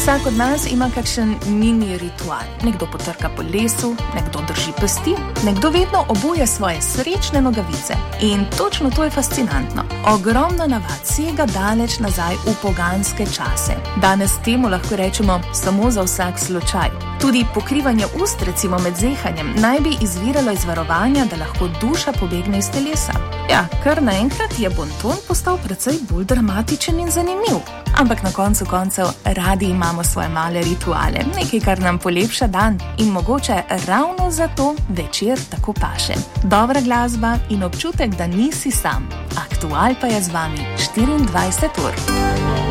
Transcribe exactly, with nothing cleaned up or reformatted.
Vsak od nas ima kakšen mini ritual. Nekdo potrka po lesu, nekdo drži pesti, nekdo vedno obuje svoje srečne nogavice. In točno to je fascinantno. Ogromno navad sega daleč nazaj v poganske čase. Danes temu lahko rečemo samo za vsak slučaj. Tudi pokrivanje ust, recimo med zehanjem, naj bi izviralo iz varovanja, da lahko duša pobegne iz telesa. Ja, kar naenkrat je bonton postal precej bolj dramatičen in zanimiv. Ampak na koncu koncev radi imamo svoje male rituale, nekaj, kar nam polepša dan in mogoče ravno zato večer tako paše. Dobra glasba in občutek, da nisi sam. Aktual pa je z vami štiriindvajset ur.